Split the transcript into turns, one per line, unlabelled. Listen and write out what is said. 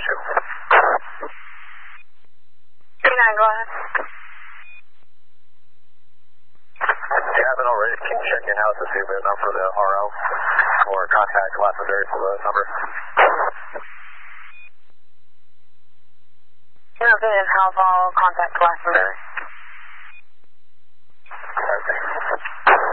issue.
39, go ahead.
If you haven't already, can you check in house to see if we have enough for the RO or contact Glastonbury for the number?
Nothing in house, I'll contact Glastonbury.
Okay.